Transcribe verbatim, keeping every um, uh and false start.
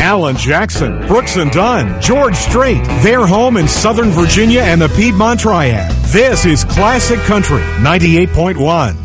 Alan Jackson, Brooks and Dunn, George Strait. Their home in Southern Virginia and the Piedmont Triad. This is Classic Country ninety-eight point one.